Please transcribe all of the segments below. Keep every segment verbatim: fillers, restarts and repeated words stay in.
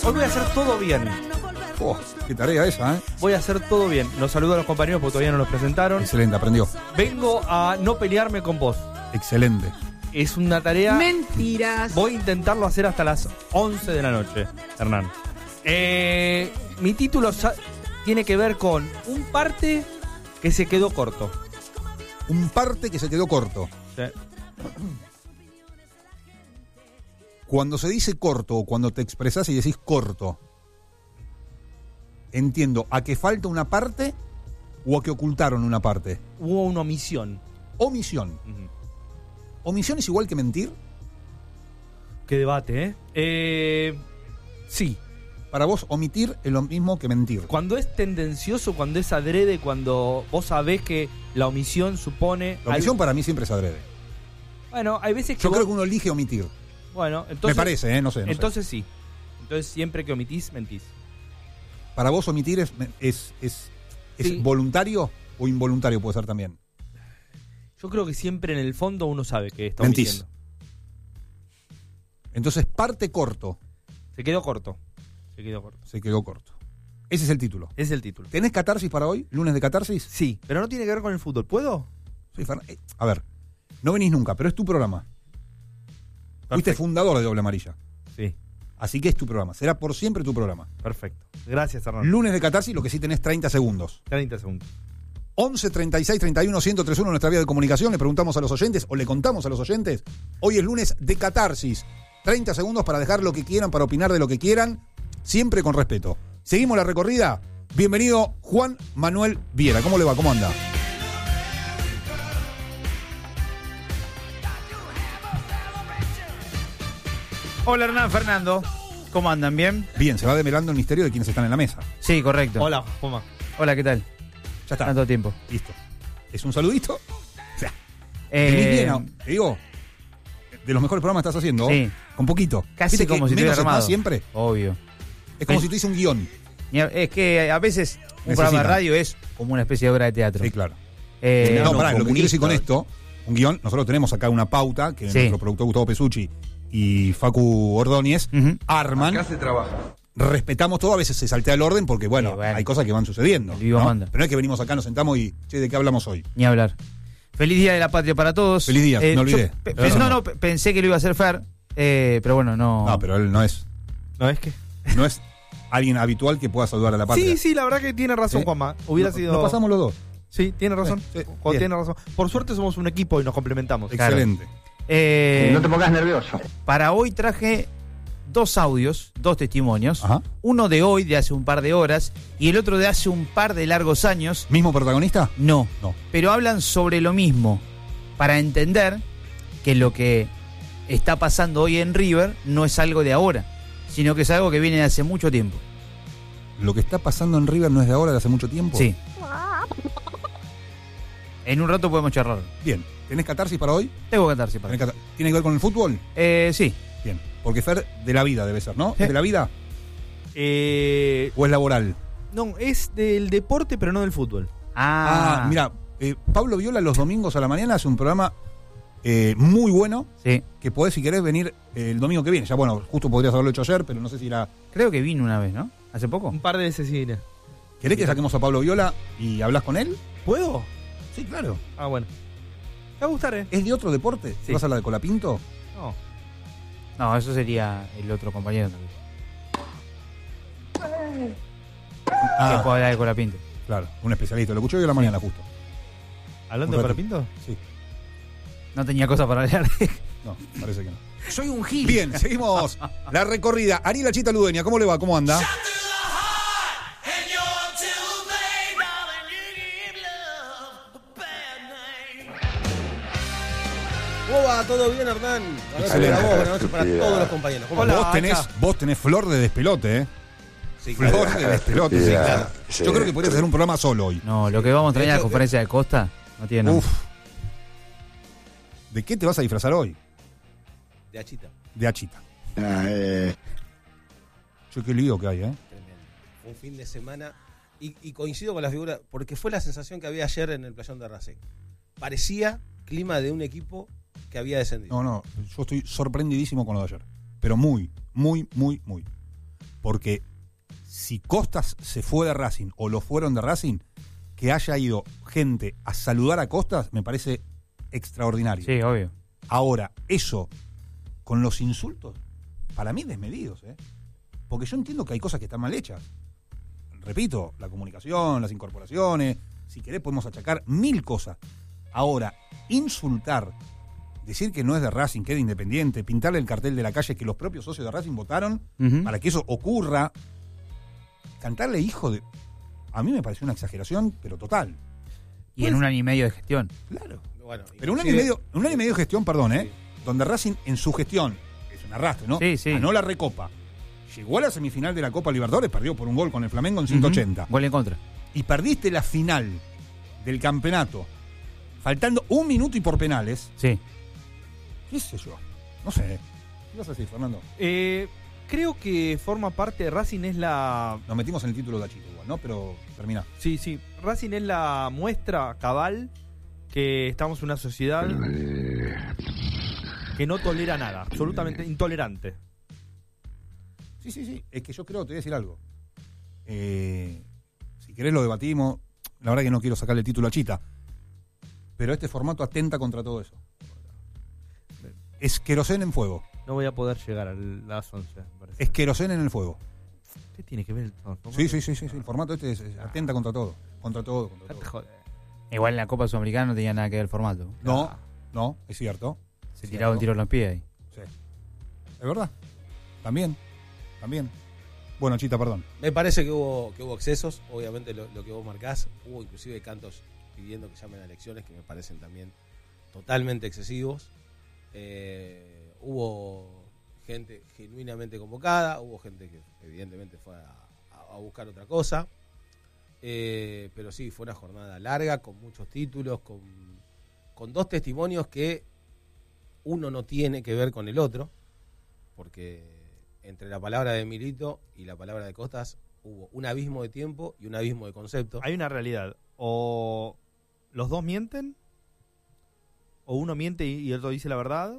Hoy voy a hacer todo bien. Oh, qué tarea esa, ¿eh? Voy a hacer todo bien. Los saludo a los compañeros porque todavía no los presentaron. Excelente, aprendió. Vengo a no pelearme con vos. Excelente. Es una tarea... Mentiras. Voy a intentarlo hacer hasta las once de la noche, Hernán. Eh, mi título sa- tiene que ver con un parte que se quedó corto. Un parte que se quedó corto. Sí. Cuando se dice corto o cuando te expresás y decís corto, entiendo, ¿a que falta una parte o a que ocultaron una parte? Hubo una omisión. Omisión. Uh-huh. ¿Omisión es igual que mentir? Qué debate, ¿eh? eh sí. Para vos, omitir es lo mismo que mentir. Cuando es tendencioso, cuando es adrede, cuando vos sabés que la omisión supone... La omisión algo... para mí siempre es adrede. Bueno, hay veces que Yo vos... creo que uno elige omitir. Bueno, entonces... Me parece, ¿eh? No sé. No entonces sé. sí. Entonces siempre que omitís, mentís. ¿Para vos omitir es, es, es, es Sí. voluntario o involuntario puede ser también? Yo creo que siempre en el fondo uno sabe que está Mentís. omitiendo. Entonces, parte corto. Se quedó corto. Se quedó corto. Se quedó corto. Ese es el título. Ese es el título. ¿Tenés catarsis para hoy? ¿Lunes de catarsis? Sí, pero no tiene que ver con el fútbol. ¿Puedo? Soy Fern- eh, A ver, no venís nunca, pero es tu programa. Fuiste Perfecto. fundador de Doble Amarilla. Sí, Así que es tu programa. Será por siempre tu programa. perfecto. Gracias, Hernán. Lunes de catarsis, lo que sí tenés treinta segundos. treinta segundos. once, treinta y seis, treinta y uno, ciento treinta y uno, nuestra vía de comunicación. Le preguntamos a los oyentes o le contamos a los oyentes. Hoy es lunes de catarsis. treinta segundos para dejar lo que quieran, para opinar de lo que quieran, siempre con respeto. Seguimos la recorrida. Bienvenido Juan Manuel Viera. ¿Cómo le va? ¿Cómo anda? Hola Hernán, Fernando. ¿Cómo andan? ¿Bien? Bien, se va develando el misterio de quienes están en la mesa. Sí, correcto. Hola, Joma. Hola, ¿qué tal? Ya está. Tanto tiempo. Listo. ¿Es un saludito? O sea, Eh, venís bien, ¿no? Te digo, de los mejores programas que estás haciendo. Sí. Con poquito. Casi ¿Viste como que si menos estuviera es armado. más siempre? Obvio. Es como Sí. si te hice un guión. Ni a- Es que a veces un Necesitan. programa de radio es como una especie de obra de teatro. Sí, claro. Eh, no, no, pará, lo que quiero decir con comunista. esto, un guión, nosotros tenemos acá una pauta que Sí. nuestro productor Gustavo Pesucci y Facu Ordóñez Ujú. arman. Acá se trabaja. Respetamos todo, a veces se saltea el orden porque, bueno, Sí, bueno. hay cosas que van sucediendo. El vivo ¿no? manda. Pero no es que venimos acá, nos sentamos y, che, ¿de qué hablamos hoy? Ni hablar. Feliz Día de la Patria para todos. Feliz día, me yo olvidé. pe- Perdón. pe- no, no, pe- pensé que lo iba a hacer Fer, eh, pero bueno, no. No, pero él no es, ¿No es que? no es alguien habitual que pueda saludar a la patria. Sí, sí, la verdad que tiene razón, ¿Sí? Juanma. Hubiera No- sido... Nos pasamos los dos. Sí, tiene razón. Sí, sí, Cuando bien. tiene razón. Por suerte somos un equipo y nos complementamos. Claro. Excelente. Eh, No te pongas nervioso. Para hoy traje dos audios, dos testimonios. Ajá. Uno de hoy, de hace un par de horas, y el otro de hace un par de largos años. ¿Mismo protagonista? No, No. pero hablan sobre lo mismo, para entender que lo que está pasando hoy en River no es algo de ahora, sino que es algo que viene de hace mucho tiempo. Lo que está pasando en River no es de ahora, de hace mucho tiempo. Sí. En un rato podemos charlar. Bien. ¿Tenés catarsis para hoy? Tengo que cantarse para. ¿Tenés catar- ¿Tiene que ver con el fútbol? Eh, sí. Bien. Porque Fer, de la vida debe ser, ¿no? Sí. ¿Es de la vida Eh, o es laboral? no, es del deporte, pero no del fútbol. Ah, Ah, mira, eh, Pablo Viola los domingos a la mañana hace un programa eh, muy bueno Sí. que podés, si querés, venir eh, el domingo que viene. Ya, bueno, justo podrías haberlo hecho ayer, pero no sé si era... Creo que vino una vez, ¿no? ¿Hace poco? Un par de veces sí. vine. ¿Querés que saquemos a Pablo Viola y hablas con él? ¿Puedo? Sí, claro. Ah, bueno. Te va a gustar, ¿eh? ¿Es de otro deporte? Sí. ¿Vas a la de Colapinto? No. No, eso sería el otro compañero. Que Ah, puede hablar de Colapinto. claro, un especialista. Lo escuché hoy a la mañana justo. ¿Hablando Un de ratito. Colapinto? Sí. No tenía cosa para hablar. No, parece que no. Soy un gil. Bien, seguimos la recorrida. Ariel Chita Ludeña, ¿cómo le va? ¿Cómo anda? ¿Cómo va? ¿Todo bien, Hernán? Buenas noches Excelente. para vos, buenas noches para todos los compañeros. ¿Cómo Hola. va? Vos tenés, acá. vos tenés flor de despelote, ¿eh? Sí, claro. Flor de despelote, sí, claro. Yo creo que podrías hacer un programa solo hoy. No, lo que vamos a traer a la Esto- conferencia de Costa no tiene nombre. Uf. ¿De qué te vas a disfrazar hoy? De Achita. De Achita. Ah, eh, Yo qué lío que hay, ¿eh? Tremendo. Un fin de semana. Y, y coincido con la figura, porque fue la sensación que había ayer en el playón de Racing. Parecía clima de un equipo que había descendido. No, no, yo estoy sorprendidísimo con lo de ayer. Pero muy, muy, muy, muy. Porque si Costas se fue de Racing o lo fueron de Racing, que haya ido gente a saludar a Costas me parece extraordinario. Sí, obvio. Ahora, eso, con los insultos, para mí desmedidos, ¿eh? Porque yo entiendo que hay cosas que están mal hechas. Repito, la comunicación, las incorporaciones, si querés podemos achacar mil cosas. Ahora, insultar, decir que no es de Racing, que es de Independiente, pintarle el cartel de la calle que los propios socios de Racing votaron Uh-huh. para que eso ocurra, cantarle hijo de... A mí me pareció una exageración, pero total. Y en un año y medio de gestión. Claro. Bueno, Pero un año y inclusive- medio, un año y medio de gestión, perdón, ¿eh? Sí. Donde Racing en su gestión, es un arrastre, ¿no? Sí, sí. Ganó la Recopa. Llegó a la semifinal de la Copa Libertadores, perdió por un gol con el Flamengo en ciento ochenta. Uh-huh. Gol en contra. Y perdiste la final del campeonato, faltando un minuto y por penales. Sí. ¿Qué sé yo? No sé. ¿Qué vas a decir, Fernando? Eh, creo que forma parte de Racing es la... Nos metimos en el título de Achito igual, ¿no? Pero termina. Sí, sí. Racing es la muestra cabal que estamos en una sociedad que no tolera nada. Absolutamente intolerante. Sí, sí, sí. Es que yo creo, te voy a decir algo. Eh, si querés lo debatimos. La verdad que no quiero sacarle el título a Chita. Pero este formato atenta contra todo eso. Es querosén en fuego. No voy a poder llegar a las once, me parece. Es querosén en el fuego. ¿Qué tiene que ver el formato? Sí, sí, sí, sí, sí. El formato este es, es atenta contra todo. Contra todo, contra Dejate todo. joder. Igual en la Copa Sudamericana no tenía nada que ver el formato. No, no, es cierto. Se Es tiraba un cierto. tiro en los pies ahí. Sí. Es verdad. También. También. Bueno, Chita, perdón. Me parece que hubo que hubo excesos, obviamente lo, lo que vos marcás, hubo inclusive cantos pidiendo que llamen a elecciones que me parecen también totalmente excesivos. Eh, hubo gente genuinamente convocada, hubo gente que evidentemente fue a, a- a buscar otra cosa. Eh, pero sí, fue una jornada larga, con muchos títulos, con, con dos testimonios que uno no tiene que ver con el otro, porque entre la palabra de Milito y la palabra de Costas hubo un abismo de tiempo y un abismo de concepto. Hay una realidad. O los dos mienten, o uno miente y y el otro dice la verdad,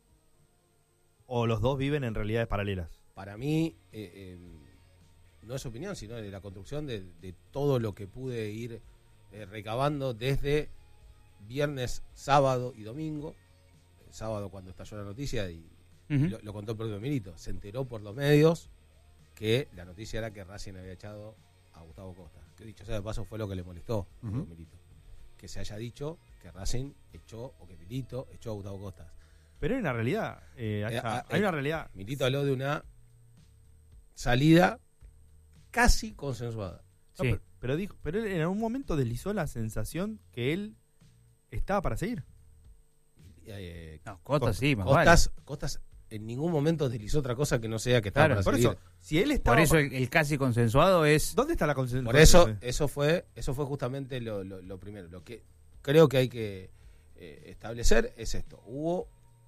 o los dos viven en realidades paralelas. Para mí, eh, eh, no es opinión, sino de la construcción de, de todo lo que pude ir eh, recabando desde viernes, sábado y domingo. El sábado cuando estalló la noticia y Uh-huh. lo, lo contó el propio Milito, se enteró por los medios que la noticia era que Racing había echado a Gustavo Costa. Que dicho sea de paso fue lo que le molestó a Ujú. Milito. Que se haya dicho que Racing echó o que Milito echó a Gustavo Costa. Pero hay una realidad. eh, Acha, Eh, ah, hay eh, una realidad. Milito habló de una salida casi consensuada. No, Sí. pero, pero dijo, pero él en algún momento deslizó la sensación que él estaba para seguir. Eh, No, Costas sí, más Costas, Costas en ningún momento deslizó otra cosa que no sea que estaba Claro, para Por seguir. eso, si él vale. estaba Por eso pa- el, el casi consensuado es... ¿dónde está la consensación? Por eso, eso fue, eso fue justamente lo, lo- lo primero. Lo que creo que hay que eh, establecer es esto. Hubo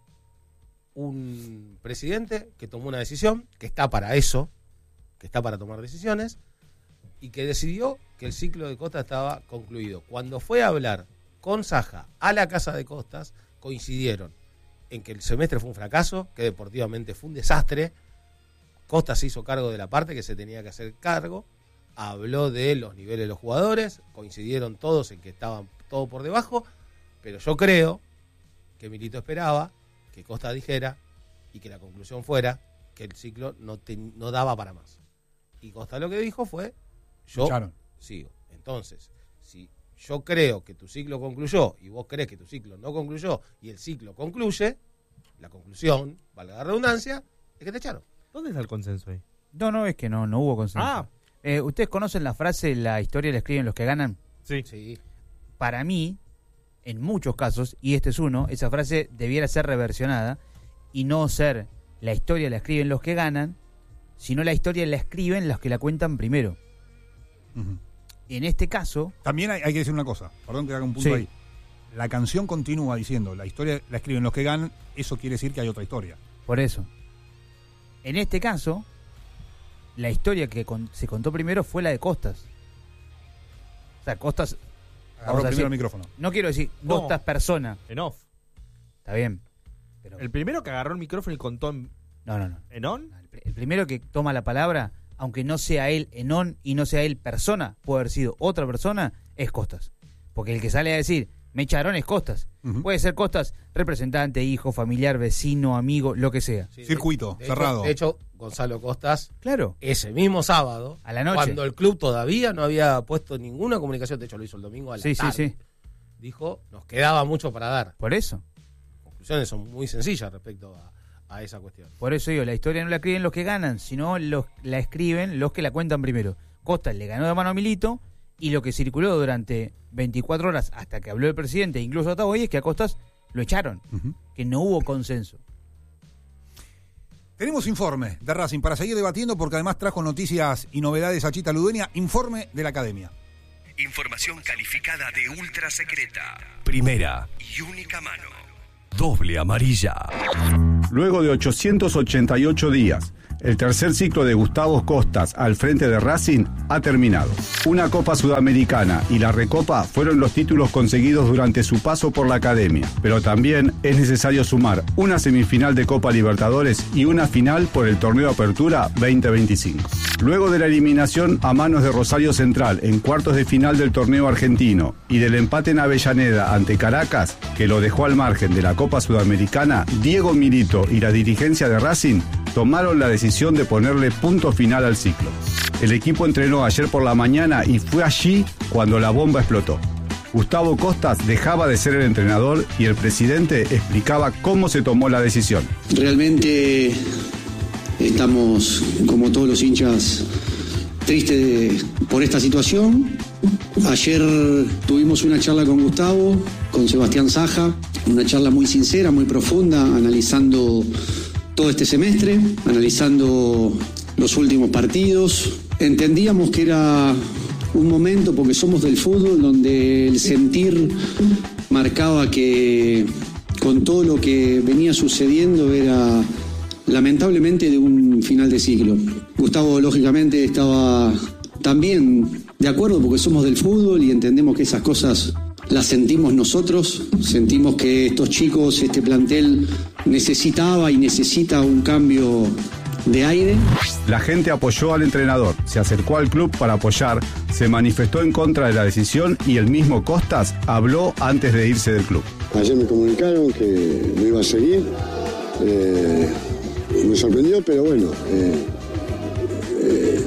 un presidente que tomó una decisión, que está para eso, que está para tomar decisiones, y que decidió que el ciclo de Costas estaba concluido. Cuando fue a hablar con Saja a la casa de Costas, coincidieron en que el semestre fue un fracaso, que deportivamente fue un desastre. Costas se hizo cargo de la parte que se tenía que hacer cargo, habló de los niveles de los jugadores, coincidieron todos en que estaban todo por debajo, pero yo creo que Milito esperaba que Costa dijera y que la conclusión fuera que el ciclo no, te- no daba para más. Y Costa lo que dijo fue, yo Echaron. sigo. Entonces, si yo creo que tu ciclo concluyó y vos crees que tu ciclo no concluyó y el ciclo concluye, la conclusión, valga la redundancia, es que te echaron. ¿Dónde está el consenso ahí? No, no, es que no, no hubo consenso. Ah. Eh, ¿Ustedes conocen la frase, la historia la escriben los que ganan? Sí. Sí. Para mí, en muchos casos, y este es uno, esa frase debiera ser reversionada y no ser la historia la escriben los que ganan, sino la historia la escriben los que la cuentan primero. Ujú. En este caso, También hay, hay que decir una cosa, perdón que haga un punto Sí. ahí. La canción continúa diciendo, la historia la escriben los que ganan, eso quiere decir que hay otra historia. por eso, en este caso, la historia que con- se contó primero fue la de Costas. O sea, Costas, Agarró Vamos a primero decir- el micrófono. no quiero decir No. Costas persona, En off. está bien, pero El primero que agarró el micrófono y contó en, no, no, no. en on. El, pr- el primero que toma la palabra aunque no sea él Enón y no sea él persona, puede haber sido otra persona, es Costas. Porque el que sale a decir, me echaron es Costas. Uh-huh. Puede ser Costas, representante, hijo, familiar, vecino, amigo, lo que sea. Sí, circuito, de, cerrado. De hecho, de hecho, Gonzalo Costas, claro, ese mismo sábado, a la noche, cuando el club todavía no había puesto ninguna comunicación, de hecho lo hizo el domingo a la sí, tarde, sí, sí. dijo, nos quedaba mucho para dar. Por eso. Las conclusiones son muy sencillas respecto a, a esa cuestión. Por eso digo, la historia no la escriben los que ganan, sino los, la escriben los que la cuentan primero. Costas le ganó de mano a Milito, y lo que circuló durante veinticuatro horas hasta que habló el presidente, incluso hasta hoy, es que a Costas lo echaron, uh-huh. que no hubo consenso. Tenemos informe de Racing para seguir debatiendo, porque además trajo noticias y novedades a Chita Ludueña. Informe de la Academia. Información calificada de ultra secreta. Primera y única mano. Doble amarilla. Luego de ochocientos ochenta y ocho días, el tercer ciclo de Gustavo Costas al frente de Racing ha terminado. Una Copa Sudamericana y la Recopa fueron los títulos conseguidos durante su paso por la Academia, pero también es necesario sumar una semifinal de Copa Libertadores y una final por el Torneo Apertura veinte veinticinco. Luego de la eliminación a manos de Rosario Central en cuartos de final del torneo argentino y del empate en Avellaneda ante Caracas, que lo dejó al margen de la Copa Sudamericana, Diego Milito y la dirigencia de Racing tomaron la decisión de ponerle punto final al ciclo. El equipo entrenó ayer por la mañana y fue allí cuando la bomba explotó. Gustavo Costas dejaba de ser el entrenador y el presidente explicaba cómo se tomó la decisión. Realmente estamos, como todos los hinchas, tristes por esta situación. Ayer tuvimos una charla con Gustavo, con Sebastián Saja, una charla muy sincera, muy profunda, analizando todo este semestre, analizando los últimos partidos. Entendíamos que era un momento, porque somos del fútbol, donde el sentir marcaba que con todo lo que venía sucediendo era lamentablemente de un final de ciclo. Gustavo lógicamente estaba también de acuerdo, porque somos del fútbol y entendemos que esas cosas las sentimos nosotros, sentimos que estos chicos, este plantel necesitaba y necesita un cambio de aire. La gente apoyó al entrenador, se acercó al club para apoyar, se manifestó en contra de la decisión y el mismo Costas habló antes de irse del club. Ayer me comunicaron que no iba a seguir, eh, me sorprendió, pero bueno, eh, eh,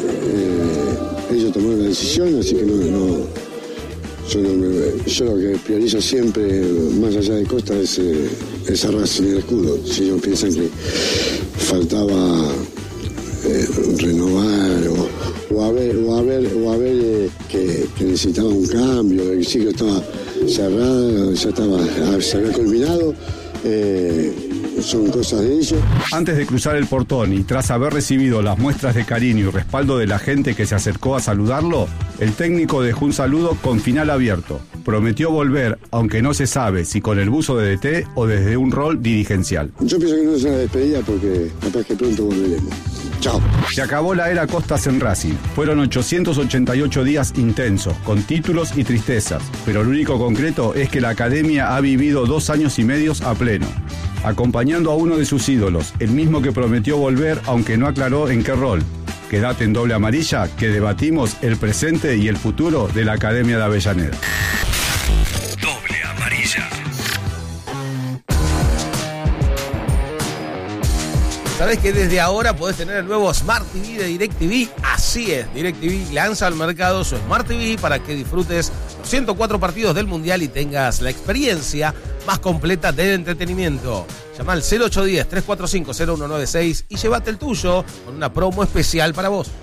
eh, ellos tomaron la decisión, así que no... no Yo, no me, yo lo que priorizo siempre, más allá de Costa, es, eh, es a Racing y el escudo. Si ellos piensan que faltaba eh, renovar o, o haber, o haber, o haber eh, que, que necesitaba un cambio, el ciclo estaba cerrado, ya estaba, se había culminado, eh, son cosas de ellos. Antes de cruzar el portón y tras haber recibido las muestras de cariño y respaldo de la gente que se acercó a saludarlo, el técnico dejó un saludo con final abierto. Prometió volver, aunque no se sabe si con el buzo de D T o desde un rol dirigencial. Yo pienso que no es una despedida porque capaz que pronto volveremos. Chao. Se acabó la era Costas en Racing. Fueron ochocientos ochenta y ocho días intensos, con títulos y tristezas. Pero lo único concreto es que la Academia ha vivido dos años y medios a pleno, acompañando a uno de sus ídolos, el mismo que prometió volver, aunque no aclaró en qué rol. Quédate en Doble Amarilla, que debatimos el presente y el futuro de la Academia de Avellaneda. Doble Amarilla. ¿Sabés que desde ahora podés tener el nuevo Smart T V de DirecTV? Así es, DirecTV lanza al mercado su Smart T V para que disfrutes los ciento cuatro partidos del Mundial y tengas la experiencia más completa del entretenimiento. Llama al cero ocho uno cero, tres cuatro cinco, cero uno nueve seis y llévate el tuyo con una promo especial para vos.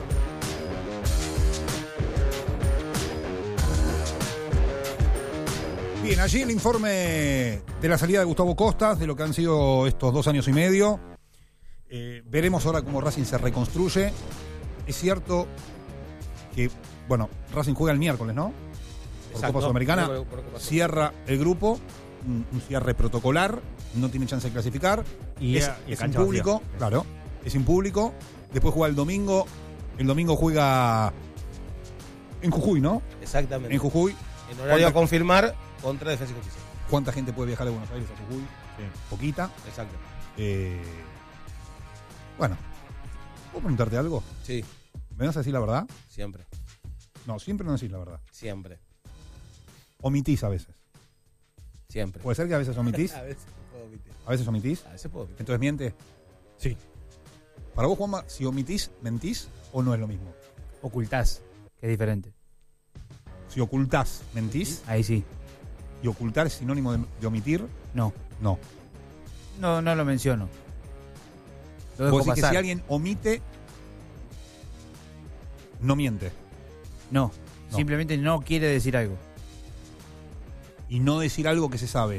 Bien, allí el informe de la salida de Gustavo Costas, de lo que han sido estos dos años y medio. Eh, veremos ahora cómo Racing se reconstruye. Es cierto que, bueno, Racing juega el miércoles, ¿no? Por Exacto. Copa Sudamericana. Por Copa Sudamericana. Cierra el grupo, un, un cierre protocolar, no tiene chance de clasificar. Y, es y es cancha sin público, vacía. claro, es sin público. Después juega el domingo. El domingo juega en Jujuy, ¿no? Exactamente. En Jujuy. En horario a ¿Cuánta- confirmar contra Defensa y Justicia. ¿Cuánta gente puede viajar de Buenos Aires a Jujuy? Poquita. Exacto. Eh, bueno, ¿Puedo preguntarte algo? Sí, ¿Me vas a decir la verdad? siempre, No, siempre no decís la verdad. siempre, Omitís a veces. siempre. ¿Puede ser que a veces omitís? A veces puedo omitir. ¿A veces omitís? A veces puedo omitir. Entonces miente. Sí. Para vos, Juanma, si omitís, ¿mentís o no es lo mismo? Ocultás, que es diferente. Si ocultás, ¿mentís? Ahí sí. ¿Y ocultar es sinónimo de, de omitir? No, No. no, no lo menciono. Lo dejo Vos decís que pasar. si alguien omite, no miente. No, No. simplemente no quiere decir algo. Y no decir algo que se sabe,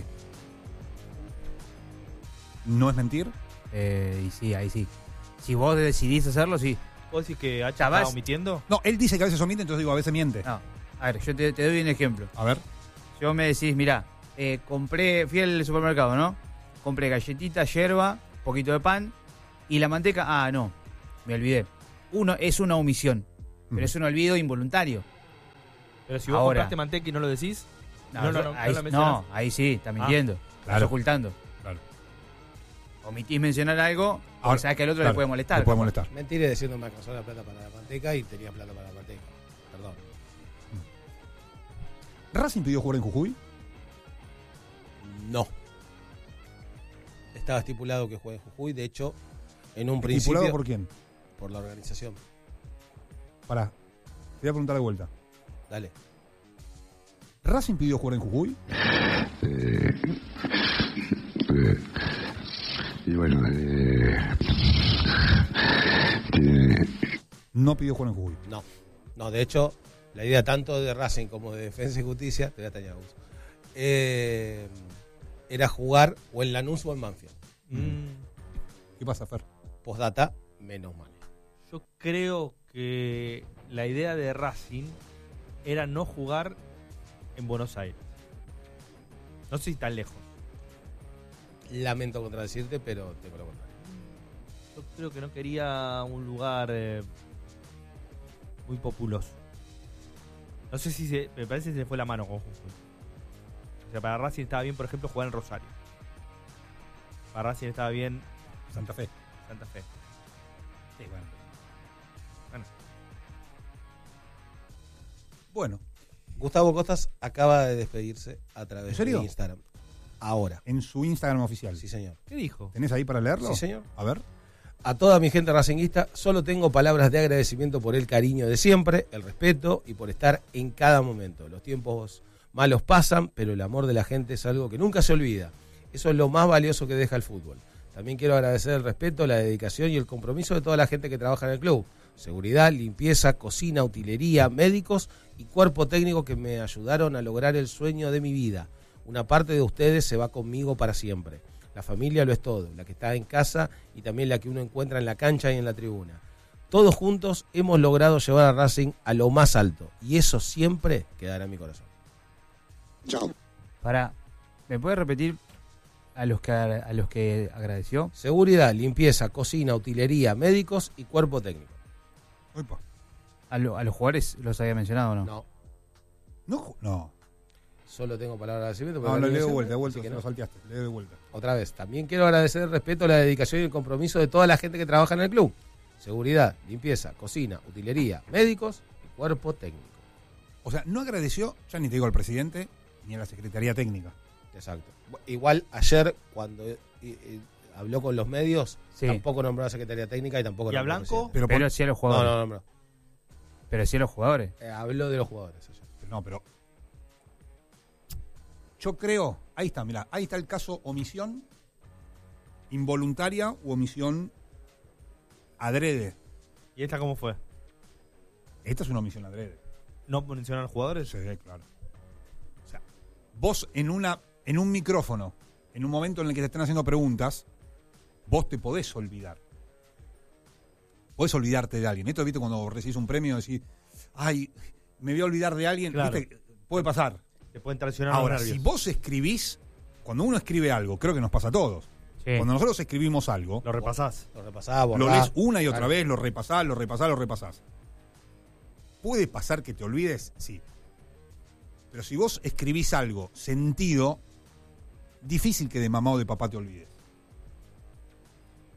¿no es mentir? Eh, y sí, ahí sí. Si vos decidís hacerlo, sí. ¿Vos decís que Hacha Chavas. está omitiendo? No, él dice que a veces omite, entonces digo, a veces miente. No. A ver, yo te, te doy un ejemplo. A ver. Si vos me decís, mirá, eh, compré, fui al supermercado, ¿no? Compré galletita, yerba, poquito de pan y la manteca. Ah, no, me olvidé. Uno es una omisión, pero Mm. es un olvido involuntario. Pero si vos Ahora. compraste manteca y no lo decís, No, No, no, yo- no, no ahí, lo no, mencionás. ahí sí, está mintiendo. Claro. Estás ocultando. Claro. Omitís mencionar algo, porque Ahora, sabes que al otro claro, le puede molestar. Le puede molestar. Mentira diciendo me alcanzó la plata para la manteca y tenía plata para la manteca. Perdón. ¿Racing pidió jugar en Jujuy? No. Estaba estipulado que juegue en Jujuy. De hecho, en un ¿Estipulado principio. por quién? por la organización. Pará. Te voy a preguntar de vuelta. Dale. ¿Racing pidió jugar en Jujuy? Eh, eh, y bueno, eh, tiene, No pidió jugar en Jujuy. No. No, de hecho, la idea tanto de Racing como de Defensa y Justicia, te voy a tañar a vos, eh, era jugar o en Lanús o en Banfield. mm, ¿Qué pasa, Fer? Postdata, menos mal. yo creo que la idea de Racing era no jugar en Buenos Aires. No sé si tan lejos. Lamento contradecirte, pero tengo la contraria. Yo creo que no quería un lugar eh, muy populoso. No sé si se, me parece que se le fue la mano con Jujuy. O sea, para Racing estaba bien, por ejemplo, jugar en Rosario. Para Racing estaba bien Santa Fe. Santa Fe. Sí, bueno. Bueno. Bueno, Gustavo Costas acaba de despedirse a través ¿En serio? de Instagram. Ahora. en su Instagram oficial. Sí, señor. ¿Qué dijo? ¿Tenés ahí para leerlo? Sí, señor. A ver. A toda mi gente racinguista, solo tengo palabras de agradecimiento por el cariño de siempre, el respeto y por estar en cada momento. Los tiempos malos pasan, pero el amor de la gente es algo que nunca se olvida. Eso es lo más valioso que deja el fútbol. También quiero agradecer el respeto, la dedicación y el compromiso de toda la gente que trabaja en el club. Seguridad, limpieza, cocina, utilería, médicos y cuerpo técnico que me ayudaron a lograr el sueño de mi vida. Una parte de ustedes se va conmigo para siempre. La familia lo es todo, la que está en casa y también la que uno encuentra en la cancha y en la tribuna. Todos juntos hemos logrado llevar a Racing a lo más alto y eso siempre quedará en mi corazón. chao. Para, ¿me puedes repetir a los que a los que agradeció? Seguridad, limpieza, cocina, utilería, médicos y cuerpo técnico. Uipa. A, lo- a los jugadores los había mencionado, ¿o ¿no? No, No, ju- no. solo tengo palabras de agradecimiento. No, porque lo la leo de alineación, vuelta, de así vuelta, que se no. lo salteaste. Leo de vuelta. Otra vez, también quiero agradecer el respeto, la dedicación y el compromiso de toda la gente que trabaja en el club. Seguridad, limpieza, cocina, utilería, médicos y cuerpo técnico. O sea, no agradeció, ya ni te digo al presidente, ni a la Secretaría Técnica. Exacto. Igual ayer, cuando eh, eh, habló con los medios, Sí. tampoco nombró a la Secretaría Técnica y tampoco ¿Y a nombró al Blanco? presidente. Pero, Pero por- sí a los No, jugadores. no nombró. Pero sí a los jugadores. Eh, habló de los jugadores ayer. no, pero yo creo, ahí está, mirá, ahí está el caso omisión involuntaria u omisión adrede. ¿Y esta cómo fue? Esta es una omisión adrede. ¿No mencionar jugadores? Sí, claro. O sea, vos en una en un micrófono, en un momento en el que te están haciendo preguntas, vos te podés olvidar. Podés olvidarte de alguien. Esto, viste, cuando recibís un premio, decís, ay, me voy a olvidar de alguien. Claro. ¿Viste? Puede pasar. Te pueden traicionar Ahora, los nervios. si vos escribís, cuando uno escribe algo, creo que nos pasa a todos. Sí. Cuando nosotros escribimos algo, Lo repasás. Lo repasaba, lo borraba. lees una y otra Claro. vez, lo repasás, lo repasás, lo repasás. ¿Puede pasar que te olvides? Sí. Pero si vos escribís algo sentido, difícil que de mamá o de papá te olvides.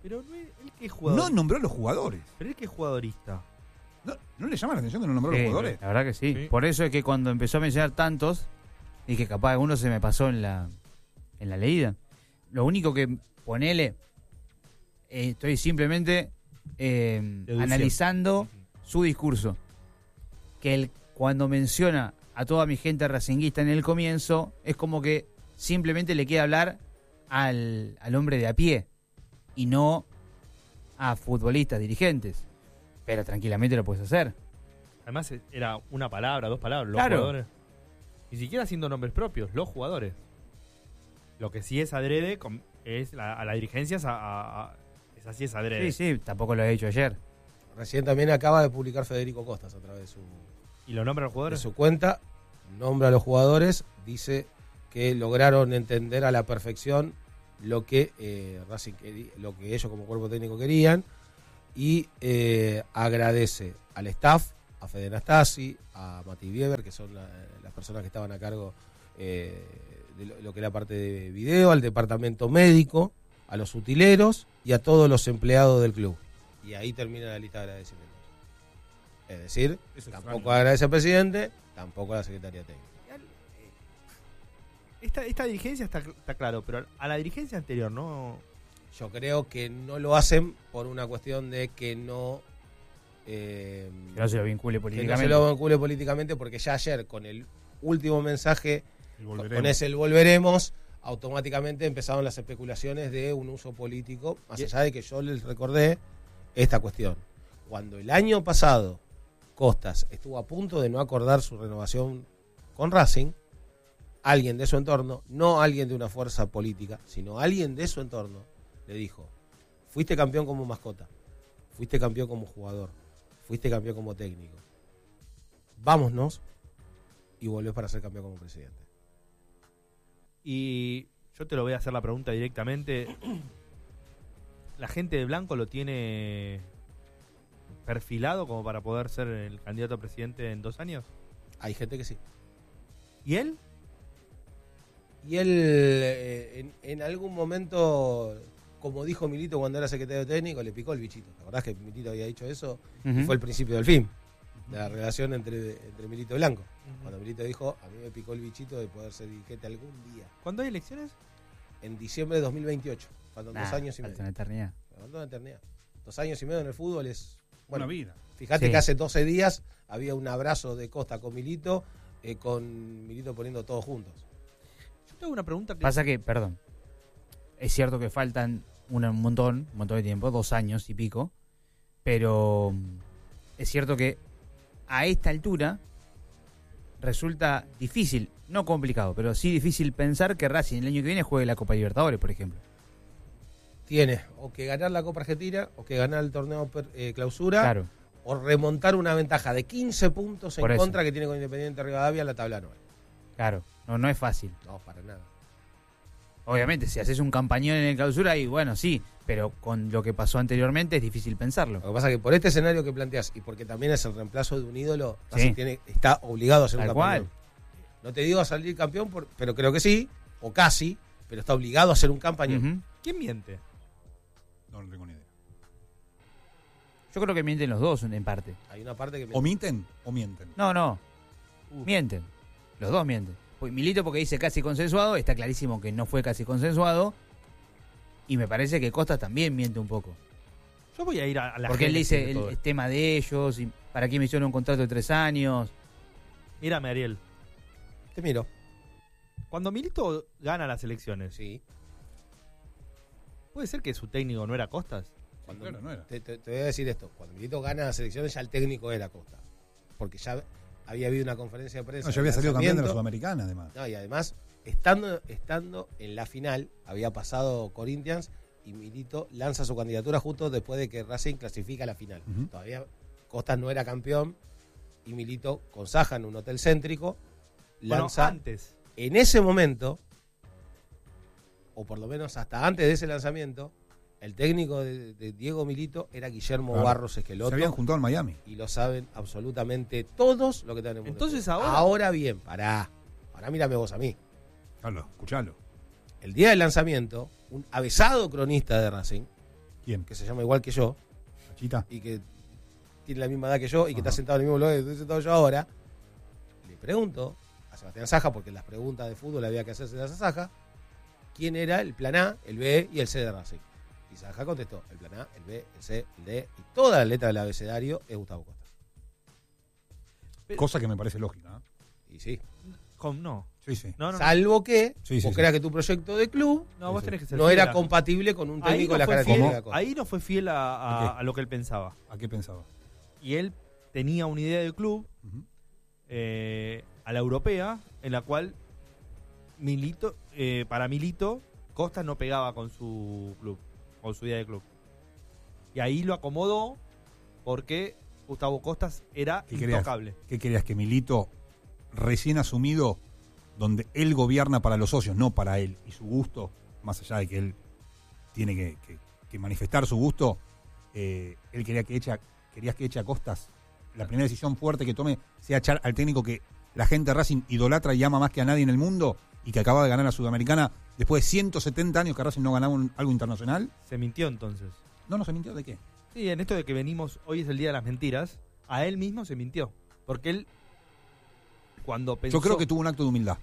Pero no es- él que es jugador. No nombró a los jugadores. Pero él que es jugadorista. ¿No, ¿no le llama la atención que no nombró a Sí, los jugadores? la verdad que sí. Sí. Por eso es que cuando empezó a mencionar tantos, y que capaz alguno se me pasó en la, en la leída. Lo único que ponele, eh, estoy simplemente eh, Deducción. analizando su discurso. Que él, cuando menciona a toda mi gente racinguista en el comienzo, es como que simplemente le quiere hablar al, al hombre de a pie y no a futbolistas, dirigentes. Pero tranquilamente lo puedes hacer. Además eh, era una palabra, dos palabras, los Claro. jugadores. Ni siquiera haciendo nombres propios, los jugadores. Lo que sí es adrede com- es la- a la dirigencia es, a, a- a- es así es adrede. Sí, sí, tampoco lo he hecho ayer. Recién también acaba de publicar Federico Costas a través de su, ¿Y lo nombran los de jugadores? su cuenta. Nombra a los jugadores, dice que lograron entender a la perfección lo que eh, Racing quería- lo que ellos como cuerpo técnico querían y eh, agradece al staff, a Fede Nastasi, a Mati Bieber, que son la- las personas que estaban a cargo eh, de lo, lo que era parte de video, al departamento médico, a los utileros y a todos los empleados del club. Y ahí termina la lista de agradecimientos. Es decir, Eso tampoco extraño. agradece al presidente, tampoco a la Secretaría Técnica. Esta, esta dirigencia está, está claro, pero a la dirigencia anterior no. Yo creo que no lo hacen por una cuestión de que no... eh, Que no se lo vincule que no se políticamente. lo vincule políticamente, porque ya ayer con el último mensaje, El con volveremos. con ese el volveremos, automáticamente empezaron las especulaciones de un uso político, más Y- allá de que yo les recordé esta cuestión. Cuando el año pasado Costas estuvo a punto de no acordar su renovación con Racing, alguien de su entorno, no alguien de una fuerza política, sino alguien de su entorno, le dijo, fuiste campeón como mascota, fuiste campeón como jugador, fuiste campeón como técnico, vámonos y volvés para ser campeón como presidente. Y yo te lo voy a hacer la pregunta directamente. ¿La gente de Blanco lo tiene perfilado como para poder ser el candidato a presidente en dos años? Hay gente que sí. ¿Y él? Y él eh, en, en algún momento, como dijo Milito cuando era secretario técnico, le picó el bichito. ¿La verdad es que Milito había dicho eso? Ujú. Y fue el principio del fin de la relación entre, entre Milito y Blanco. Cuando Milito dijo, a mí me picó el bichito de poder ser dirigente algún día. ¿Cuándo hay elecciones? En diciembre de dos mil veintiocho. Faltan Nah, dos años y falta medio. una eternidad. Faltan una eternidad. Dos años y medio en el fútbol es... Bueno, Una vida. fíjate Sí. que hace doce días había un abrazo de Costa con Milito, eh, con Milito poniendo todos juntos. Yo tengo una pregunta que... Pasa que, perdón, es cierto que faltan una- un montón, un montón de tiempo, dos años y pico, pero mm, es cierto que a esta altura resulta difícil, no complicado, pero sí difícil pensar que Racing el año que viene juegue la Copa Libertadores, por ejemplo. Tiene o que ganar la Copa Argentina, o que ganar el torneo per- eh, clausura, Claro, o remontar una ventaja de quince puntos en Por eso. contra que tiene con Independiente Rivadavia en la tabla nueve. claro, no, no es fácil. No, para nada. Obviamente, si haces un campañón en el clausura, y bueno, sí, pero con lo que pasó anteriormente es difícil pensarlo. Lo que pasa es que por este escenario que planteas y porque también es el reemplazo de un ídolo, Sí. Racing tiene, está obligado a ser Tal un cual. campeón. No te digo a salir campeón, por- pero creo que sí, o casi, pero está obligado a ser un campañón. Ujú. ¿Quién miente? No, no tengo ni idea. Yo creo que mienten los dos en parte. Hay una parte que me... ¿Omiten o mienten? No, no. Uh. Mienten. Los dos mienten. Pues Milito porque dice casi consensuado, está clarísimo que no fue casi consensuado. Y me parece que Costa también miente un poco. Yo voy a ir a, a la Porque él génesis dice de el, todo el esto. tema de ellos, y para qué me hicieron un contrato de tres años. Mírame, Ariel. Te miro. Cuando Milito gana las elecciones, Sí. ¿puede ser que su técnico no era Costas? Cuando, Claro, no era. Te, te- te voy a decir esto. Cuando Milito gana las elecciones, ya el técnico era Costa. Porque ya había habido una conferencia de prensa. No, ya había de salido campeón de la lanzamiento. Sudamericana, además. No, y además, estando, estando en la final, había pasado Corinthians y Milito lanza su candidatura justo después de que Racing clasifica a la final. Ujú. Todavía Costas no era campeón y Milito con Saja en un hotel céntrico Bueno, lanza. antes. En ese momento, o por lo menos hasta antes de ese lanzamiento, el técnico de, de Diego Milito era Guillermo Claro. Barros Se Esqueloto. habían juntado en Miami. Y lo saben absolutamente todos lo que están en el mundo. Entonces del fútbol. ahora- Ahora bien, pará. Ahora mírame vos a mí. Carlos, escuchalo. El día del lanzamiento, un avesado cronista de Racing, ¿Quién? que se llama igual que yo, ¿Pachita? y que tiene la misma edad que yo, y que Ajá. está sentado en el mismo lugar que estoy sentado yo ahora, le pregunto a Sebastián Saja, porque las preguntas de fútbol había que hacerse a Saja, quién era el plan A, el B y el C de Racing. Y Saja contestó, el plan A, el B, el C, el D, y toda la letra del abecedario es Gustavo Costa. Cosa que me parece lógica. ¿eh? Y sí. Con, no. Sí, sí. No, no, no. Salvo que Sí, sí, vos sí. creas que tu proyecto de club No, vos Sí, tenés sí. que ser no fiel era a- compatible con un Ahí técnico no, de la fue característica fiel, de Costa. ahí no fue fiel a, ¿A a- qué? a lo que él pensaba. ¿A qué pensaba? Y él tenía una idea del club Ujú. eh, a la europea, en la cual Milito, eh, para Milito, Costa no pegaba con su club, con su idea de club. Y ahí lo acomodó porque Gustavo Costas era ¿Qué querías? intocable. ¿Qué querías? Que Milito, recién asumido, donde él gobierna para los socios, no para él y su gusto, más allá de que él tiene que, que- que manifestar su gusto, eh, él quería que eche a- querías que eche a Costas. La primera decisión fuerte que tome sea echar al técnico que la gente de Racing idolatra y ama más que a nadie en el mundo y que acaba de ganar la Sudamericana después de ciento setenta años que Racing no ganaba un- algo internacional. Se mintió entonces. No, no se mintió, ¿de qué? Sí, en esto de que venimos, hoy es el día de las mentiras, a él mismo se mintió. Porque él, cuando pensó... Yo creo que tuvo un acto de humildad.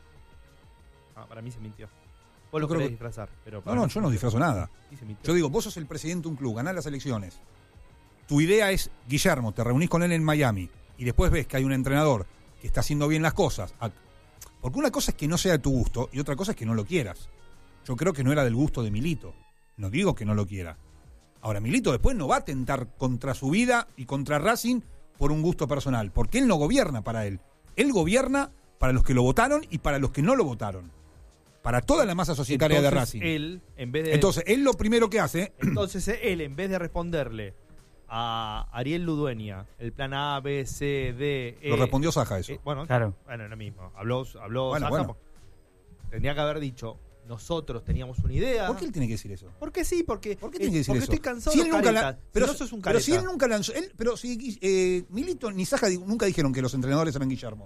Ah, para mí se mintió. Vos lo creo querés que- disfrazar, pero... No, para no, mí yo se no mintió. disfrazo nada. Sí, se mintió. Yo digo, vos sos el presidente de un club, ganás las elecciones. Tu idea es, Guillermo, te reunís con él en Miami y después ves que hay un entrenador que está haciendo bien las cosas. A- Porque una cosa es que no sea de tu gusto y otra cosa es que no lo quieras. Yo creo que no era del gusto de Milito. No digo que no lo quiera. Ahora, Milito después no va a tentar contra su vida y contra Racing por un gusto personal, porque él no gobierna para él. Él gobierna para los que lo votaron y para los que no lo votaron. Para toda la masa societaria de Entonces, Racing. él, en vez de... Entonces, él lo primero que hace... Entonces él, en vez de responderle a Ariel Ludueña, el plan A, B, C, D, E... Lo respondió Saja eso. eh, bueno, Claro. bueno, lo mismo. Habló, habló Bueno, Saja, bueno. po- Tendría que haber dicho, nosotros teníamos una idea. ¿Por qué él tiene que decir eso? Porque sí, porque, ¿Por qué eh, tiene que decir porque eso? estoy cansado Si de él los nunca caretas. la- pero, si no sos un pero si careta. él nunca lanzó, él, pero si eh, Milito ni Saja di- nunca dijeron que los entrenadores eran Guillermo.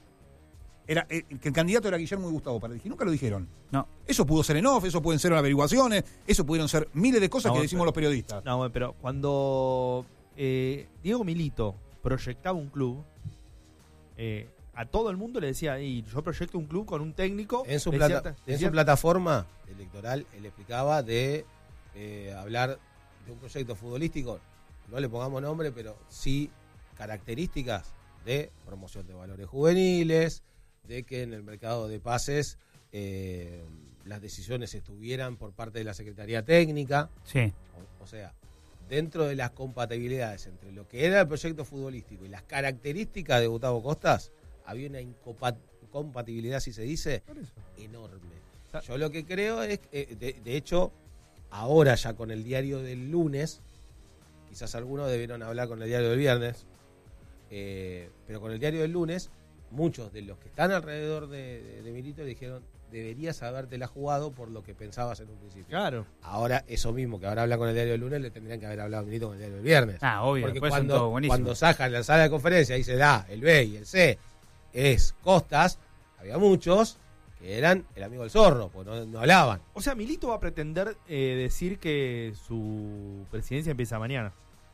Era eh, que el candidato era Guillermo y Gustavo Paredes, y nunca lo dijeron. No. Eso pudo ser en off, eso pueden ser averiguaciones, eso pudieron ser miles de cosas No, que decimos pero- los periodistas. No, bueno, pero cuando eh, Diego Milito proyectaba un club, eh, a todo el mundo le decía, y yo proyecto un club con un técnico. En su, de plata- cierta- de en su cierta- plataforma electoral, él explicaba de eh, hablar de un proyecto futbolístico, no le pongamos nombre, pero sí características de promoción de valores juveniles, de que en el mercado de pases eh, las decisiones estuvieran por parte de la Secretaría Técnica. Sí. O, o sea, dentro de las compatibilidades entre lo que era el proyecto futbolístico y las características de Gustavo Costas, había una incopa- incompatibilidad, si se dice, enorme. Yo lo que creo es, eh, de, de hecho, ahora ya con el diario del lunes, quizás algunos debieron hablar con el diario del viernes, eh, pero con el diario del lunes, muchos de los que están alrededor de, de, de Milito dijeron, deberías habértela jugado por lo que pensabas en un principio. Claro. Ahora, eso mismo que ahora habla con el diario del lunes, le tendrían que haber hablado a Milito con el diario del viernes. Ah, obvio. Porque Después son cuando, todos buenísimos. cuando Saja en la sala de conferencia dice da, el B y el C es Costas, había muchos que eran el amigo del zorro, porque no, no hablaban. O sea, Milito va a pretender eh, decir que su presidencia empieza mañana.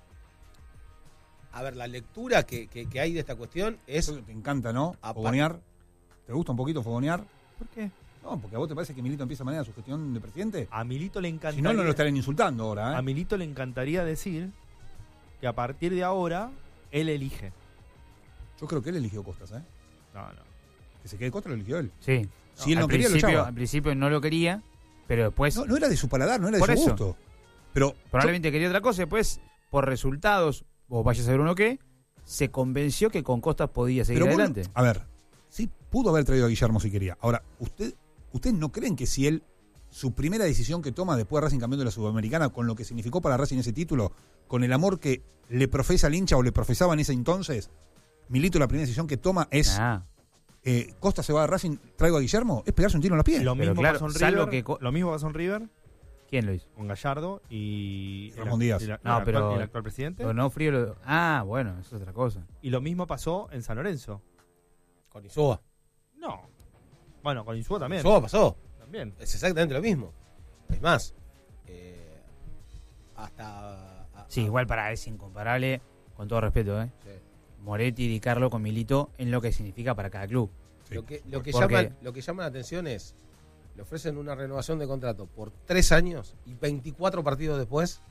A ver, la lectura que, que, que hay de esta cuestión es... Eso te encanta, ¿no? Apa- Fogonear. ¿Te gusta un poquito fogonear? ¿Por qué? No, porque a vos te parece que Milito empieza mañana su gestión de presidente. A Milito le encantaría... Si no, no lo estarían insultando ahora, ¿eh? A Milito le encantaría decir que a partir de ahora él elige. Yo creo que él eligió Costas, ¿eh? No, no. Que se quede Costas lo eligió él. Sí. Si él al no quería, lo principio, echaba. al principio no lo quería, pero después No, no era de su paladar, no era de Por su eso. gusto. Pero probablemente quería otra cosa. Después, por resultados, o vaya a saber uno qué, se convenció que con Costas podía seguir Pero vos no- adelante. a ver, sí pudo haber traído a Guillermo si quería. Ahora, usted, ¿ustedes no creen que si él, su primera decisión que toma después de Racing campeón de la Sudamericana, con lo que significó para Racing ese título, con el amor que le profesa al hincha o le profesaba en ese entonces, Milito la primera decisión que toma es, Ah, eh, Costa se va a Racing, traigo a Guillermo, es pegarse un tiro en la piel. Lo Pero mismo, claro, pasó en salvo River, que co- lo mismo pasó en River ¿quién lo hizo? con Gallardo y, Ramón el- Díaz. y la- No, el pero- actual, el actual presidente. Pero no frío lo... Ah, bueno, eso es otra cosa. Y lo mismo pasó en San Lorenzo. Con Insúa. No. Bueno, con Insúa también. Insúa pasó. También. Es exactamente lo mismo. Es más, eh, hasta... a- Sí, a- igual para es incomparable, con todo respeto, ¿eh? Sí. Moretti y Di Carlo con Milito en lo que significa para cada club. Lo que, lo, que Porque- llama, lo que llama la atención es, le ofrecen una renovación de contrato por tres años y veinticuatro partidos después.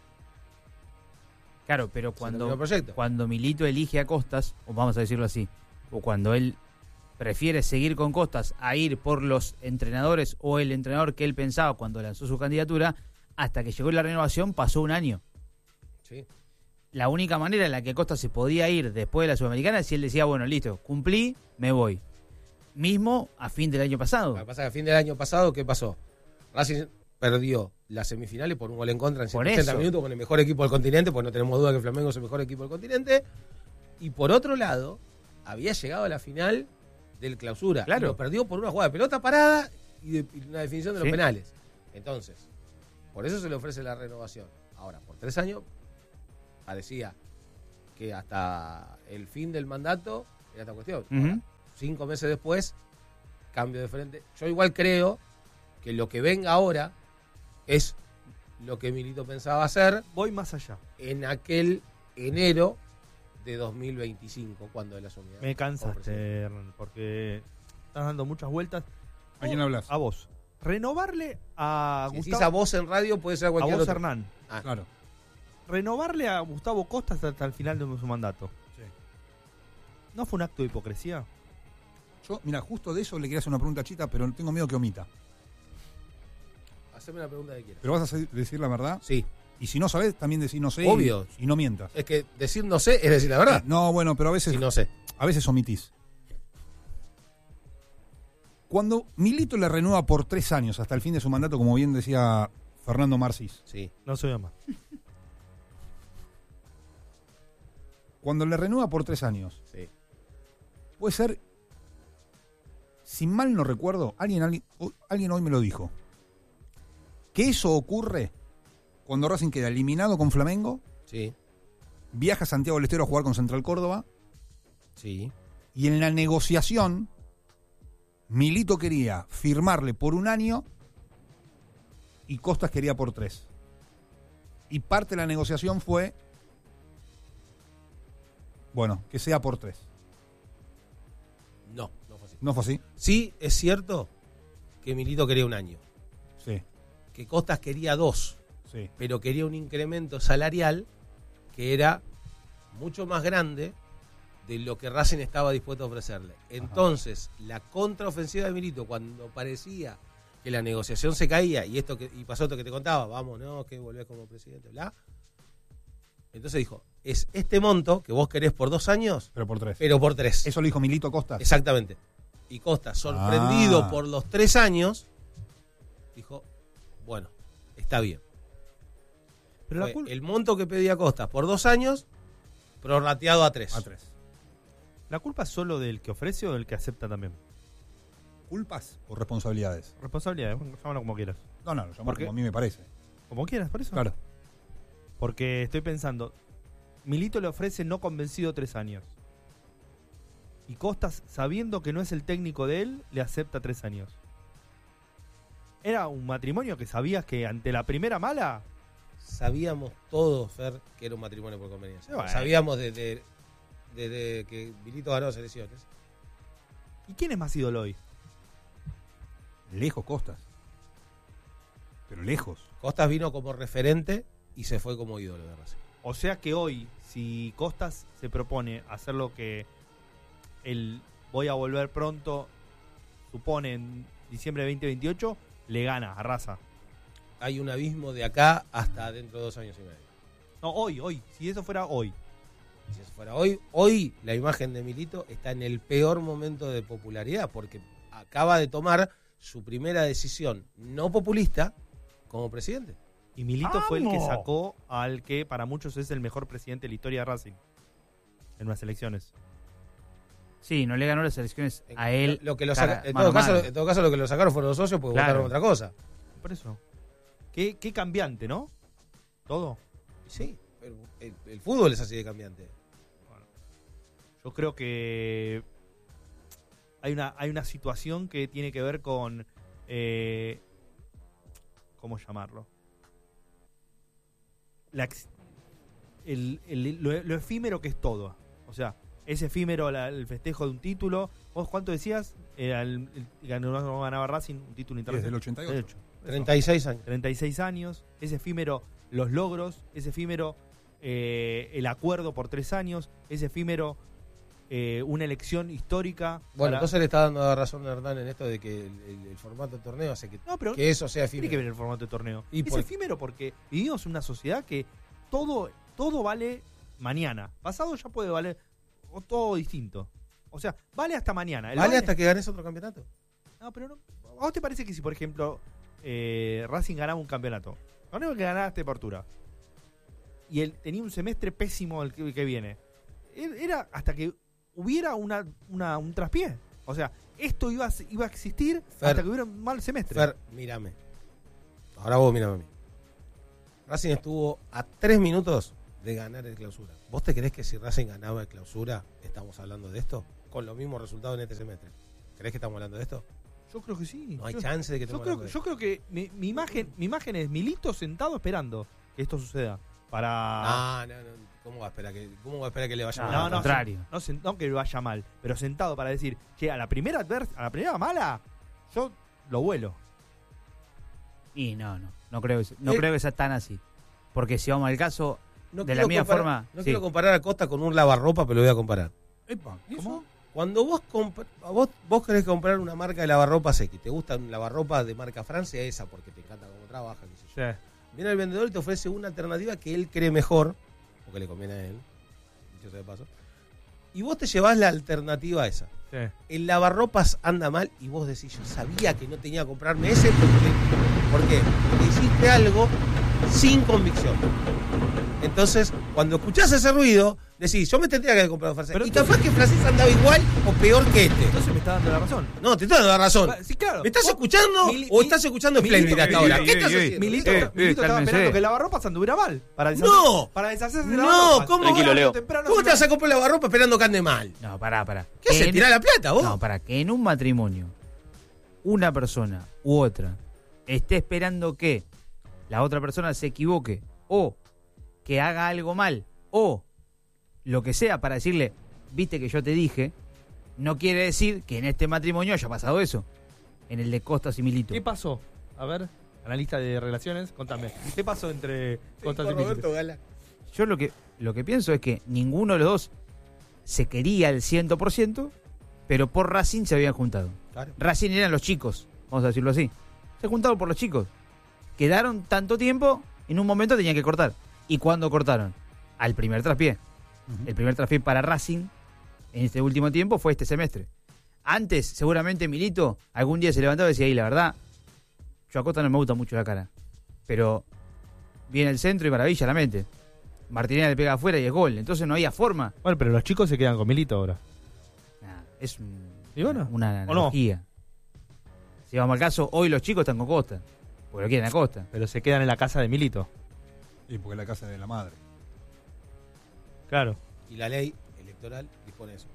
Claro, pero terminó cuando, el proyecto. cuando Milito elige a Costas, o vamos a decirlo así, o cuando él prefiere seguir con Costas a ir por los entrenadores o el entrenador que él pensaba cuando lanzó su candidatura, hasta que llegó la renovación pasó un año. Sí. La única manera en la que Costas se podía ir después de la Sudamericana es si él decía, bueno, listo, cumplí, me voy. Mismo a fin del año pasado. Lo que pasa es que a fin del año pasado, ¿qué pasó? Racing perdió las semifinales por un gol en contra en Por ciento ochenta eso. minutos con el mejor equipo del continente, porque no tenemos duda que Flamengo es el mejor equipo del continente. Y por otro lado, había llegado a la final del Clausura. Claro. Y lo perdió por una jugada de pelota parada y, de, y una definición de los Sí. penales. Entonces, por eso se le ofrece la renovación. Ahora, por tres años, parecía que hasta el fin del mandato era esta cuestión. Ujú. Ahora, cinco meses después, cambio de frente. Yo igual creo que lo que venga ahora es lo que Milito pensaba hacer Voy más allá. en aquel enero de dos mil veinticinco, cuando él asumía. Me como cansaste, presidente. Hernán, porque estás dando muchas vueltas. ¿A quién hablas? A vos. Renovarle a Si decís Gustavo... a vos en radio, puede ser a a cualquier vos, otro. Hernán. Ah, Claro. Renovarle a Gustavo Costa hasta, hasta el final de su mandato. Sí. ¿No fue un acto de hipocresía? Yo, mira, justo de eso le quería hacer una pregunta a Chita, pero tengo miedo que omita. haceme la pregunta que quieras. Pero vas a se- decir la verdad. Sí, Y si no sabes, también decir no sé. y- Obvio. Y, no mientas. es que decir no sé es decir la verdad. No, bueno, pero a veces, Si no sé. a veces omitís. Cuando Milito le renueva por tres años hasta el fin de su mandato, como bien decía Fernando Marcis, Sí. No soy más. cuando le renueva por tres años, Sí. puede ser, si mal no recuerdo, alguien, alguien, o- alguien hoy me lo dijo, que eso ocurre cuando Racing queda eliminado con Flamengo, Sí. viaja a Santiago del Estero a jugar con Central Córdoba, Sí. y en la negociación Milito quería firmarle por un año y Costas quería por tres. Y parte de la negociación fue, bueno, que sea por tres. No, no fue así. ¿No fue así? Sí, es cierto que Milito quería un año. Sí, Que Costas quería dos. sí. Pero quería un incremento salarial que era mucho más grande de lo que Racing estaba dispuesto a ofrecerle. Entonces, la contraofensiva de Milito, cuando parecía que la negociación se caía, y esto que y pasó esto que te contaba, vamos, no, que volvés como presidente, bla. Entonces dijo, es este monto que vos querés por dos años, Pero por tres. pero por tres. Eso lo dijo Milito a Costas. Exactamente. Y Costa, sorprendido Ah. por los tres años, dijo, bueno, está bien. Pero la, Fue cul- el monto que pedía Costa por dos años, prorrateado a tres. A tres. ¿La culpa es solo del que ofrece o del que acepta también? ¿Culpas o responsabilidades? Responsabilidad, llámalo como quieras. No, no, lo llamo ¿Por qué? como a mí me parece. Como quieras, por eso. Claro. Porque estoy pensando, Milito le ofrece no convencido tres años. Y Costas, sabiendo que no es el técnico de él, le acepta tres años. Era un matrimonio que sabías que ante la primera mala, Sabíamos todos, Fer, que era un matrimonio por conveniencia. Bueno. Sabíamos desde, desde que Milito ganó las elecciones. ¿y quién es más ídolo hoy? Lejos Costas. Pero lejos. Costas vino como referente y se fue como ídolo de Racing. O sea que hoy, si Costas se propone hacer lo que el voy a volver pronto supone en diciembre de veinte veintiocho, le gana, arrasa. Hay un abismo de acá hasta dentro de dos años y medio. No, hoy, hoy. Si eso fuera hoy. Si eso fuera hoy, hoy la imagen de Milito está en el peor momento de popularidad porque acaba de tomar su primera decisión no populista como presidente. Y Milito fue el que ¡Vamos! sacó al que para muchos es el mejor presidente de la historia de Racing. En unas elecciones. Sí, no le ganó las elecciones a él. Lo que lo cara- saca- en, mano todo a caso, mano. en todo caso, lo que lo sacaron fueron los socios porque Claro. votaron otra cosa. Por eso. Qué, qué cambiante, ¿no? Todo. Sí, el, el- el fútbol es así de cambiante. Yo creo que hay una, hay una situación que tiene que ver con... eh, ¿Cómo llamarlo? la, el, el, lo, lo efímero que es todo. O sea, es efímero la, el festejo de un título. ¿Vos cuánto decías? Era el, el, el ganó, ganaba Racing un título internacional. Desde el ochenta y ocho. treinta y seis años. treinta y seis años. Es efímero los logros. Es efímero eh, el acuerdo por tres años. Es efímero eh, una elección histórica. Bueno, para... entonces le está dando la razón a Hernán en esto de que el, el, el formato de torneo hace que, no, pero que eso sea efímero. Tiene que ver el formato de torneo. ¿Y es por... efímero porque vivimos en una sociedad que todo, todo vale mañana. Pasado ya puede valer o todo distinto. O sea, vale hasta mañana. El ¿Vale, vale hasta que ganes otro campeonato? No, pero no. ¿A vos te parece que si, por ejemplo, eh, Racing ganaba un campeonato? No es que ganaba esta apertura. Y él tenía un semestre pésimo el que, el que viene. Era hasta que hubiera una, una, un traspié. O sea, esto iba a, iba a existir Fer, hasta que hubiera un mal semestre. Fer, mírame. Ahora vos mírame a mí. Racing estuvo a tres minutos de ganar el clausura. ¿Vos te creés que si Racing ganaba el clausura estamos hablando de esto? Con los mismos resultados en este semestre. ¿Creés que estamos hablando de esto? Yo creo que sí. No hay yo, chance de que yo creo, de yo creo que mi, mi imagen mi imagen es Milito sentado esperando que esto suceda. Para... No, no, no. ¿Cómo va a esperar que, cómo va a esperar que le vaya no, mal? No, al contrario. No, no, no que le vaya mal, pero sentado para decir, che, a la primera advers a la primera mala, yo lo vuelo. Y no, no. No creo que, no eh, creo que sea tan así. Porque si vamos al caso, no de la misma comparar, forma... No sí. quiero comparar a Costa con un lavarropa, pero lo voy a comparar. Epa, ¿Cómo? Cuando vos, comp- vos vos querés comprar una marca de lavarropa X, te gusta un lavarropa de marca Francia, esa porque te encanta cómo trabaja, qué sé yo. Sí. Viene el vendedor y te ofrece una alternativa que él cree mejor, porque le conviene a él, dicho sea de paso, y vos te llevás la alternativa esa. Sí. El lavarropas anda mal y vos decís, yo sabía que no tenía que comprarme ese porque, ¿por qué? Porque hiciste algo sin convicción. Entonces, cuando escuchás ese ruido, decís, yo me tendría que haber comprado francés. Pero y entonces- capaz que francés andaba igual o peor que este. Entonces me está dando la razón. No, te estoy dando la razón. Sí, claro. ¿Me estás Vos- escuchando Mili- o Mi- estás escuchando Milito, Splendid hasta ahora? Milito, ¿Qué estás Milito, haciendo? Milito, Eh, Milito eh, estaba cálmense. esperando que el lavarropas anduviera mal. Para deshacer, No. para deshacerse de No, lavarropas. ¿cómo? Tranquilo, Leo. Temprano ¿Cómo se te vas me- a comprar lavarropa esperando que ande mal? No, pará, pará. ¿Qué haces? En- ¿Tirá la plata vos? No, para que en un matrimonio una persona u otra esté esperando que la otra persona se equivoque o que haga algo mal o lo que sea para decirle, viste que yo te dije, no quiere decir que en este matrimonio haya pasado eso. En el de Costas y Milito. ¿Qué pasó? A ver, analista de relaciones, contame. ¿Qué pasó entre Costas y Roberto Milito? Gala. Yo lo que, lo que pienso es que ninguno de los dos se quería al cien por ciento, pero por Racing se habían juntado. Claro. Racing eran los chicos, vamos a decirlo así. Se juntaron por los chicos. Quedaron tanto tiempo, en un momento tenían que cortar. ¿Y cuándo cortaron? Al primer traspié. Ujú. El primer traspié para Racing en este último tiempo fue este semestre. Antes, seguramente Milito algún día se levantaba y decía, y la verdad, yo a Costa no me gusta mucho la cara. Pero viene el centro y maravilla la mente. Martinelli le pega afuera y es gol. Entonces no había forma. Bueno, pero los chicos se quedan con Milito ahora. Nah, es un- ¿Y bueno? una ¿O no? analogía. Si vamos al caso, hoy los chicos están con Costa. Porque lo quieren a Costa. Pero se quedan en la casa de Milito. Sí, porque es la casa de la madre. Claro. Y la ley electoral dispone eso.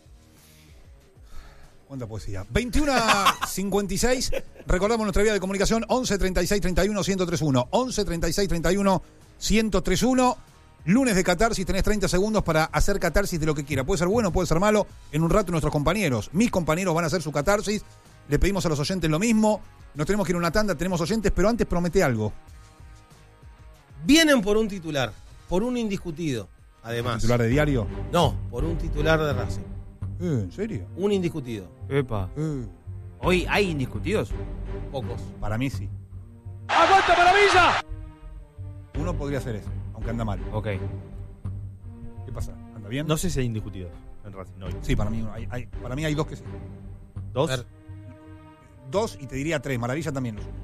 ¿Cuánta poesía? veintiuno a cincuenta y seis. Recordamos nuestra vía de comunicación once treinta y seis treinta y uno ciento treinta y uno. once treinta y seis treinta y uno ciento treinta y uno. Lunes de catarsis, tenés treinta segundos para hacer catarsis de lo que quiera. Puede ser bueno, puede ser malo. En un rato nuestros compañeros, mis compañeros van a hacer su catarsis. Le pedimos a los oyentes lo mismo. Nos tenemos que ir a una tanda, tenemos oyentes, pero antes promete algo. Vienen por un titular, por un indiscutido, además. ¿Titular de diario? No, por un titular de Racing. Eh, ¿En serio? Un indiscutido. Epa. Eh, Hoy hay indiscutidos. Pocos. para mí sí. ¡Aguanta Maravilla! Uno podría ser ese, aunque anda mal. Ok. ¿Qué pasa? ¿Anda bien? No sé si hay indiscutidos en Racing hoy. Sí, para mí hay, hay- para mí hay dos que sí. ¿Dos? Ver. Dos y te diría tres. Maravilla también lo son.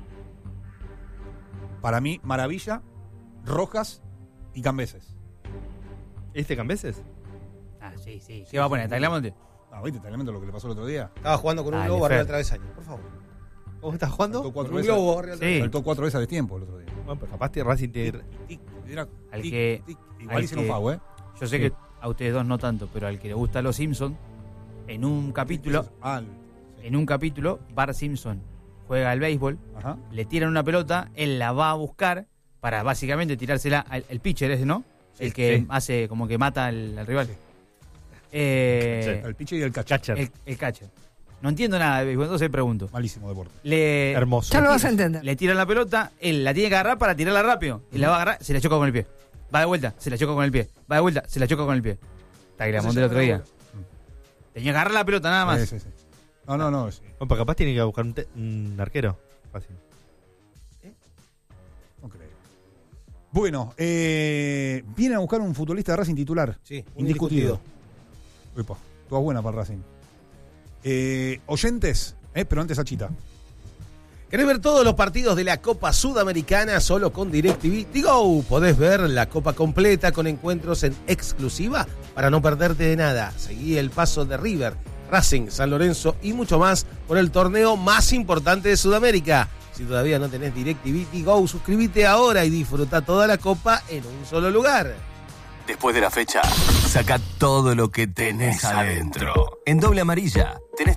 Para mí, Maravilla, Rojas y Cambeses. ¿Este Cambeses? Ah, sí, sí. ¿Qué va a poner? ¿Tagliamonte? Ah, ¿viste? Tremendo lo que le pasó el otro día. Estaba jugando con un Dale, globo arriba Fer. del travesaño, por favor. ¿Cómo estás jugando? Saltó Con cuatro un veces. globo arriba del Sí. travesaño. Saltó cuatro veces de tiempo el otro día. Bueno, pues capaz que Racing te... Tic, era Al tic, que- tic. Igual al hicieron que- FAU, ¿eh? Yo sé Sí. que a ustedes dos no tanto, pero al que le gusta Los Simpsons, en un capítulo, Ah, sí. en un capítulo, Bart Simpson juega al béisbol, Ajá. le tiran una pelota, él la va a buscar, para básicamente tirársela al el pitcher ese, ¿no? El que sí. hace como que mata al, al rival. Eh, El pitcher y el catcher. el, el catcher. No entiendo nada de béisbol, entonces pregunto. Malísimo deporte. Le, Hermoso. Ya lo le vas a tira- entender. Le tiran la pelota, él la tiene que agarrar para tirarla rápido. Y la va a agarrar, se la choca con el pie. Va de vuelta, se la choca con el pie. Va de vuelta, se la choca con el pie. Hasta que la monté el otro día. Tenía que agarrar la pelota nada más. Sí, sí, sí. No, no, no. sí. Bueno, pero capaz tiene que buscar un, te- un arquero. Fácil. No creo. Bueno, eh, viene a buscar un futbolista de Racing titular. Sí, un Indiscutido. indiscutido. Upa, toda buena para Racing. Eh, oyentes, eh, pero antes a Chita. ¿Querés ver todos los partidos de la Copa Sudamericana solo con DirecTV? Digo, podés ver la Copa completa con encuentros en exclusiva para no perderte de nada. Seguí el paso de River, Racing, San Lorenzo y mucho más por el torneo más importante de Sudamérica. Si todavía no tenés DirecTV, Digo, suscríbete ahora y disfruta toda la Copa en un solo lugar. Después de la fecha, saca todo lo que tenés adentro. En Doble Amarilla tenés